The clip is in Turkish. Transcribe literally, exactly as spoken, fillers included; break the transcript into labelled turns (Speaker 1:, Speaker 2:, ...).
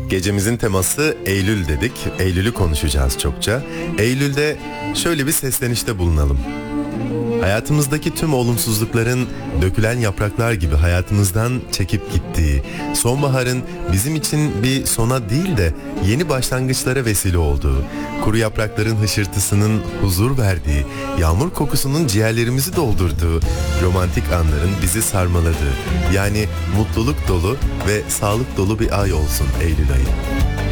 Speaker 1: Gecemizin teması Eylül dedik. Eylül'ü konuşacağız çokça. Eylül'de şöyle bir seslenişte bulunalım. Hayatımızdaki tüm olumsuzlukların dökülen yapraklar gibi hayatımızdan çekip gittiği, sonbaharın bizim için bir sona değil de yeni başlangıçlara vesile olduğu, kuru yaprakların hışırtısının huzur verdiği, yağmur kokusunun ciğerlerimizi doldurduğu, romantik anların bizi sarmaladığı, yani mutluluk dolu ve sağlık dolu bir ay olsun Eylül ayı.